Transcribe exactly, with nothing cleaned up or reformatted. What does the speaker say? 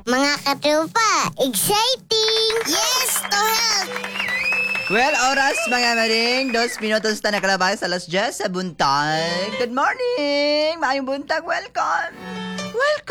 Mga katropa, exciting! Yes, to help! Well, oras mga maring, dos minutos na nakalabas alas diyes sa buntag. Good morning! Maayong buntag, welcome! Welcome!